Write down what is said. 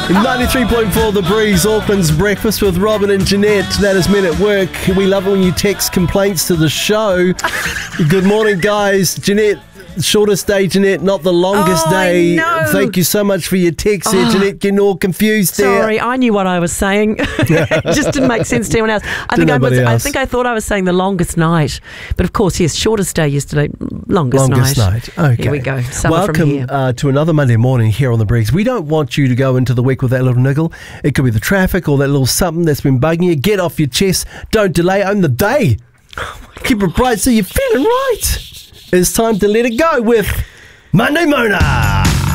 93.4 The Breeze, Auckland's Breakfast with Robin and Jeanette. That is Men at Work. We love it when you text complaints to the show. Good morning, guys. Jeanette, shortest day, Jeanette, not the longest day. No. Thank you so much for your text there, Jeanette. Getting all confused there. Sorry, I knew what I was saying. It just didn't make sense to anyone else. I think I thought I was saying the longest night. But of course, yes, shortest day yesterday, longest night. Okay. Here we go. Summer from here. Welcome to another Monday morning here on The Breeze. We don't want you to go into the week with that little niggle. It could be the traffic or that little something that's been bugging you. Get off your chest. Don't delay. Own the day. Keep it bright so you're feeling right. It's time to let it go with Monday Mona.